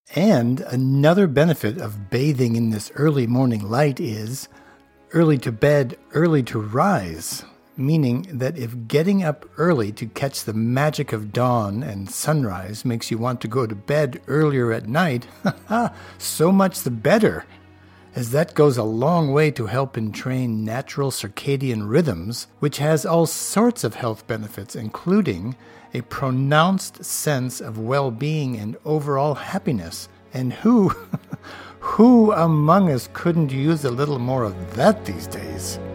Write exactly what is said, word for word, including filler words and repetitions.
And another benefit of bathing in this early morning light is early to bed, early to rise, meaning that if getting up early to catch the magic of dawn and sunrise makes you want to go to bed earlier at night, so much the better, as that goes a long way to help entrain natural circadian rhythms, which has all sorts of health benefits, including a pronounced sense of well-being and overall happiness. And who, who among us couldn't use a little more of that these days?